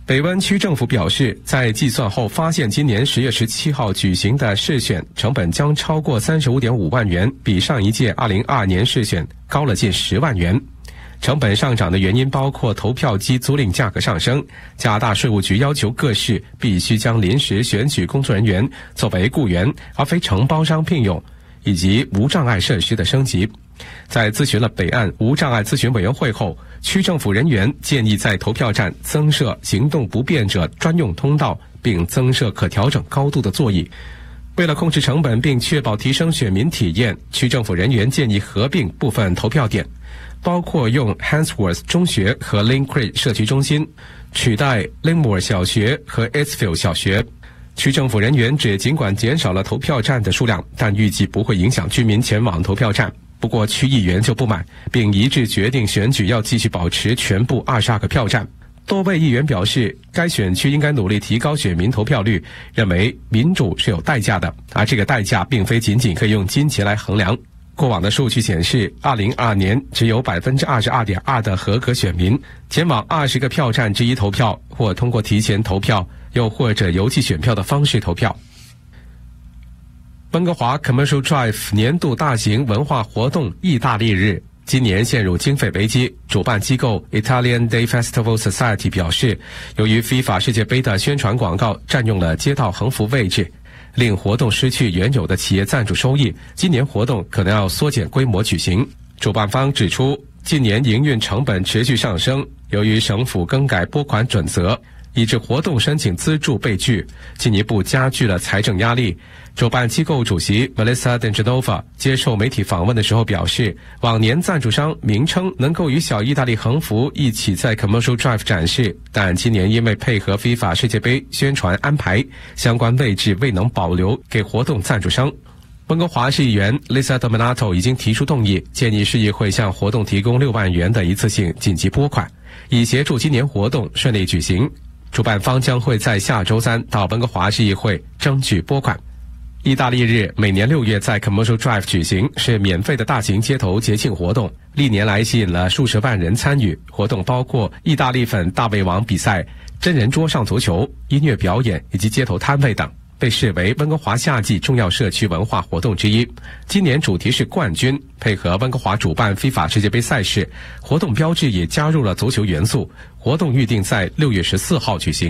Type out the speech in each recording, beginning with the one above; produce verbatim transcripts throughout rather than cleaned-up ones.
北湾区政府表示，在计算后发现，今年十月十七号举行的市选成本将超过三十五点五万元，比上一届二零二二年市选高了近十万元。成本上涨的原因包括投票机租赁价格上升、加大税务局要求各市必须将临时选举工作人员作为雇员而非承包商聘用，以及无障碍设施的升级。在咨询了北岸无障碍咨询委员会后，区政府人员建议在投票站增设行动不便者专用通道，并增设可调整高度的座椅。为了控制成本并确保提升选民体验，区政府人员建议合并部分投票点，包括用 Handsworth 中学和 Lane Creek 社区中心取代 Linmore 小学和 Eastville 小学。区政府人员指，尽管减少了投票站的数量，但预计不会影响居民前往投票站。不过区议员就不满，并一致决定选举要继续保持全部二十二个票站。多位议员表示，该选区应该努力提高选民投票率，认为民主是有代价的，而这个代价并非仅仅可以用金钱来衡量。过往的数据显示，二零二二年只有 百分之二十二点二 的合格选民前往二十个票站之一投票，或通过提前投票，又或者邮寄选票的方式投票。温哥华 Commercial Drive 年度大型文化活动意大利日今年陷入经费危机，主办机构 Italian Day Festival Society 表示，由于 FIFA 世界杯的宣传广告占用了街道横幅位置，令活动失去原有的企业赞助收益，今年活动可能要缩减规模举行。主办方指出，近年营运成本持续上升，由于省府更改拨款准则，以致活动申请资助被拒，进一步加剧了财政压力。主办机构主席 Melissa D'Angelova 接受媒体访问的时候表示，往年赞助商名称能够与小意大利横幅一起在 Commercial Drive 展示，但今年因为配合 FIFA 世界杯宣传安排，相关位置未能保留给活动赞助商。温哥华市议员 Lisa Dominato 已经提出动议，建议市议会向活动提供六万元的一次性紧急拨款，以协助今年活动顺利举行。主办方将会在下周三到温哥华市议会争取拨款。意大利日每年六月在 Commercial Drive 举行，是免费的大型街头节庆活动，历年来吸引了数十万人参与。活动包括意大利粉大胃王比赛、真人桌上足球、音乐表演以及街头摊位等，被视为温哥华夏季重要社区文化活动之一。今年主题是冠军，配合温哥华主办 FIFA 世界杯赛事，活动标志也加入了足球元素。活动预定在六月十四号举行。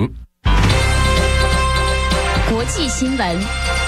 国际新闻。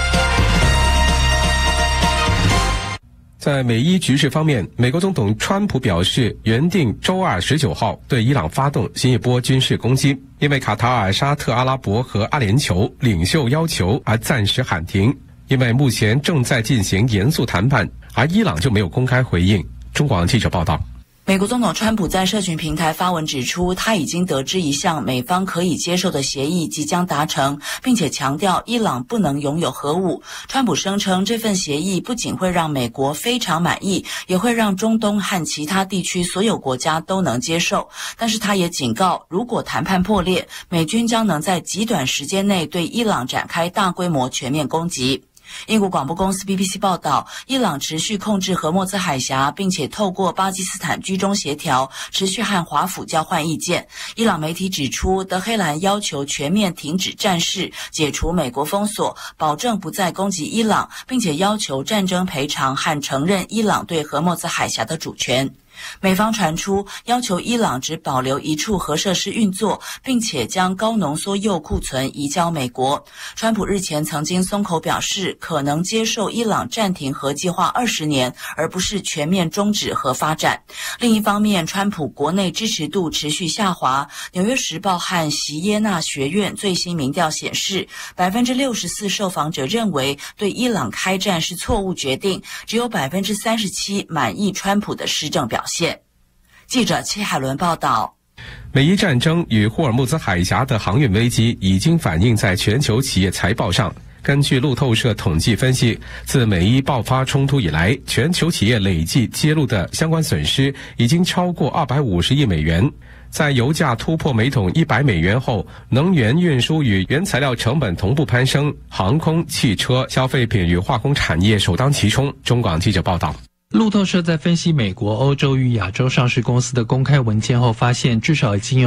在美伊局势方面，美国总统川普表示，原定周二十九号对伊朗发动新一波军事攻击，因为卡塔尔、沙特阿拉伯和阿联酋领袖要求而暂时喊停，因为目前正在进行严肃谈判，而伊朗就没有公开回应。中广记者报道。 美国总统川普在社群平台发文指出，他已经得知一项美方可以接受的协议即将达成，并且强调伊朗不能拥有核武。川普声称，这份协议不仅会让美国非常满意，也会让中东和其他地区所有国家都能接受。但是他也警告，如果谈判破裂，美军将能在极短时间内对伊朗展开大规模全面攻击。英国广播公司 B B C 报道，伊朗持续控制荷默兹海峡，并且透过巴基斯坦居中协调，持续和华府交换意见。伊朗媒体指出，德黑兰要求全面停止战事，解除美国封锁，保证不再攻击伊朗，并且要求战争赔偿和承认伊朗对荷默兹海峡的主权。美方传出要求伊朗只保留一处核设施运作，并且将高浓缩铀库存移交美国。川普日前曾经松口表示，可能接受伊朗暂停核计划二十年，而不是全面终止核发展。另一方面，川普国内支持度持续下滑。纽约时报和席耶纳学院最新民调显示， 百分之六十四 受访者认为对伊朗开战是错误决定，只有 百分之三十七 满意川普的施政表现。记者戚海伦报道。 美伊战争与霍尔木兹海峡的航运危机已经反映在全球企业财报上。根据路透社统计分析，自美伊爆发冲突以来，全球企业累计揭露的相关损失已经超过二百五十亿美元。在油价突破每桶一百美元后，能源运输与原材料成本同步攀升，航空、汽车、消费品与化工产业首当其冲。中广记者报道。 路透社在分析美国、欧洲与亚洲上市公司的公开文件后发现，至少已经有